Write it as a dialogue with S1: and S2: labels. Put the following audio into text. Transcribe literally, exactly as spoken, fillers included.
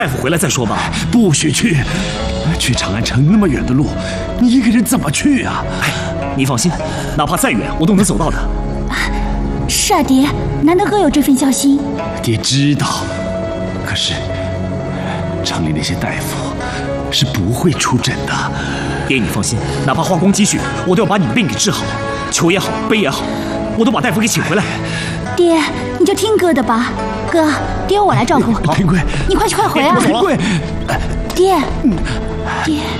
S1: 大夫回来再说吧。
S2: 不许去，去长安城那么远的路，你一个人怎么去啊？
S1: 哎，你放心，哪怕再远，我都能走到的。
S3: 是啊，爹，难得哥有这份孝心。
S2: 爹知道，可是城里那些大夫是不会出诊的。
S1: 爹，你放心，哪怕花光积蓄，我都要把你的病给治好。求也好，悲也好，我都把大夫给请回来。
S3: 爹，你就听哥的吧。哥，爹我来照顾。
S2: 平贵，
S3: 你快去快回啊！
S2: 平贵，
S3: 爹，爹。